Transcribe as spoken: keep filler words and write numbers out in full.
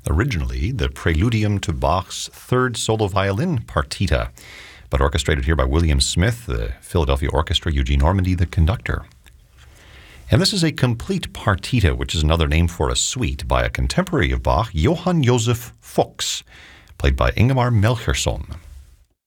originally the preludium to Bach's third solo violin partita, but orchestrated here by William Smith, the Philadelphia Orchestra, Eugene Ormandy, the conductor. And this is a complete partita, which is another name for a suite, by a contemporary of Bach, Johann Joseph Fuchs, played by Ingemar Melchiorson.